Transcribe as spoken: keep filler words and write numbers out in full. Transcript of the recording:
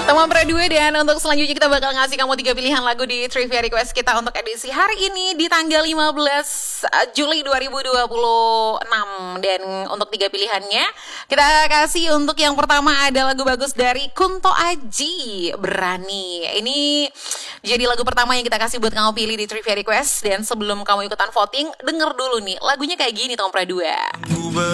Teman Pradua, dan untuk selanjutnya kita bakal ngasih kamu tiga pilihan lagu di Trivia Request kita untuk edisi hari ini di tanggal lima belas Juli dua ribu dua puluh enam. Dan untuk tiga pilihannya kita kasih untuk yang pertama ada lagu bagus dari Kunto Aji, Berani. Ini jadi lagu pertama yang kita kasih buat kamu pilih di Trivia Request. Dan sebelum kamu ikutan voting, denger dulu nih lagunya kayak gini Teman Pradua.